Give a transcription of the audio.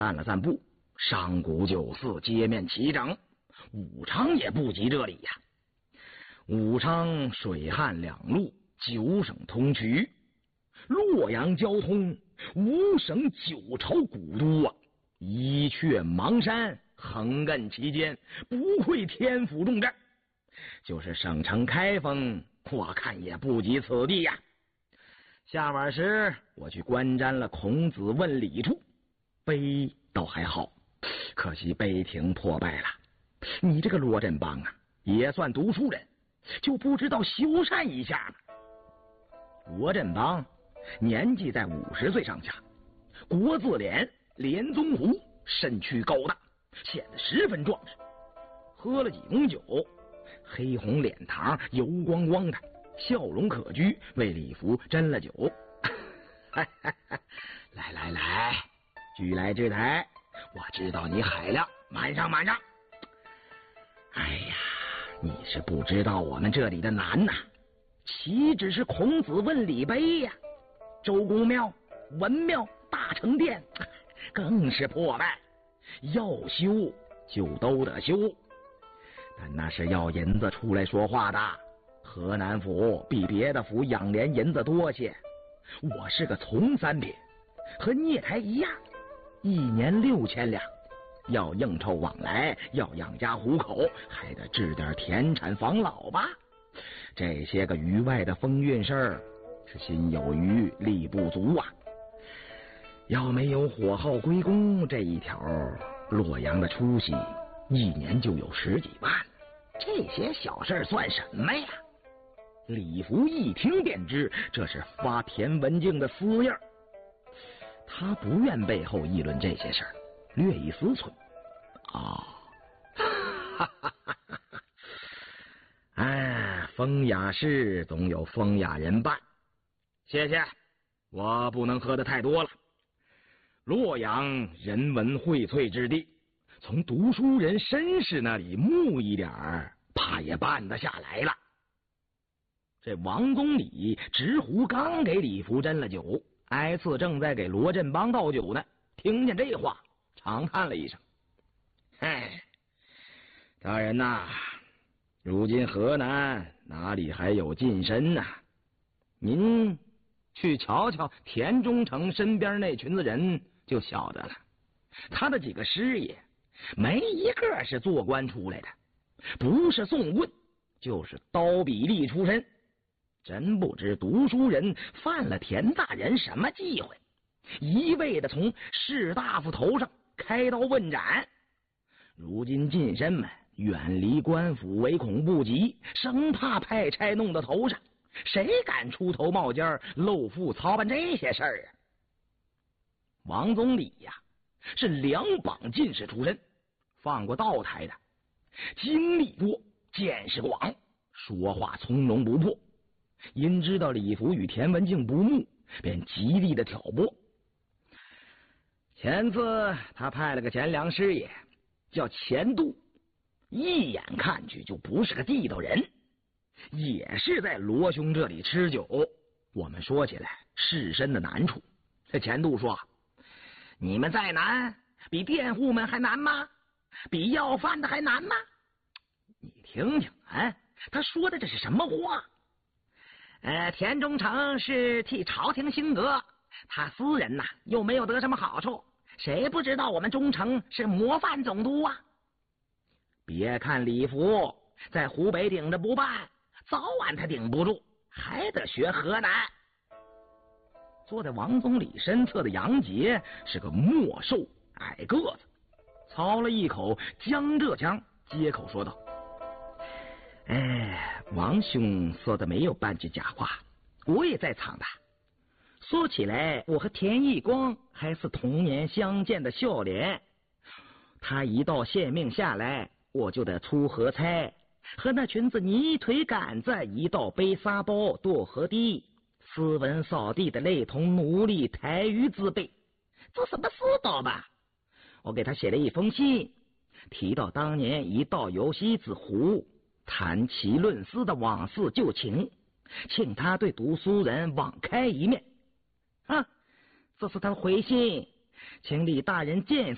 散了散步，上古酒肆街面齐整。武昌也不及这里呀。武昌水旱两路，9省通衢，洛阳交通5省9朝古都啊，一阙邙山横亘其间，不愧天府重镇。就是省城开封，我看也不及此地呀。下晚时，我去观瞻了孔子问礼处，碑倒还好，可惜碑亭破败了。你这个罗振邦啊，也算读书人，就不知道修缮一下吗？罗振邦年纪在50岁上下，国字脸，脸棕胡，身躯高大，显得十分壮实。喝了几盅酒，黑红脸膛油光光的，笑容可掬，为李福斟了酒。来，举来之台，我知道你海量，满上。哎呀，你是不知道我们这里的难呐，岂止是孔子问礼碑呀，周公庙、文庙、大成殿更是破败，要修就都得修，但那是要银子出来说话的。河南府比别的府养廉银子多些，我是个从三品，和聂台一样，1年6000两，要应酬往来，要养家糊口，还得治点田产防老吧。这些个余外的风韵事儿，是心有余力不足啊。要没有火耗归公这一条，洛阳的出息1年就有10几万，这些小事算什么呀？李福一听便知这是发田文镜的私印儿，他不愿背后议论这些事儿，略一思忖，风雅事总有风雅人办，谢谢，我不能喝得太多了。洛阳人文荟萃之地，从读书人绅士那里募一点儿，怕也办得下来了。这王宗礼直胡刚给李福斟了酒，挨次正在给罗振邦倒酒呢，听见这话，长叹了一声：“大人呐，如今河南哪里还有近身呐？您去瞧瞧田中诚身边那群子人就晓得了。他的几个师爷，没一个是做官出来的，不是送棍，就是刀笔吏出身。真不知读书人犯了田大人什么忌讳，一味的从士大夫头上开刀问斩。如今近身们远离官府，唯恐不及，生怕派差弄到头上，谁敢出头冒尖露腹操办这些事儿啊？王宗礼呀，是2榜进士出身，放过道台的，经历多，见识广，说话从容不迫。因知道李福与田文镜不睦，便极力的挑拨。前次他派了个钱粮师爷叫钱度，一眼看去就不是个地道人，也是在罗兄这里吃酒。我们说起来是身的难处，这钱度说：“你们再难，比佃户们还难吗？比要饭的还难吗？”你听听他说的这是什么话？田中诚是替朝廷兴德，他私人呐又没有得什么好处，谁不知道我们中诚是模范总督啊？别看李福在湖北顶着不办，早晚他顶不住，还得学河南。坐在王宗礼身侧的杨杰是个墨瘦矮个子，操了一口江浙腔，接口说道：“王兄说的没有半句假话，我也在场的。说起来，我和田义光还是童年相见的笑脸。他一道县命下来，我就得出河差，和那群子泥腿杆子一道背沙包渡河堤，斯文扫地的类同奴隶抬鱼之辈，这什么世道吧？我给他写了一封信，提到当年一道游西之湖，谈其论诗的往事旧情，请他对读书人网开一面。这是他回信，请李大人见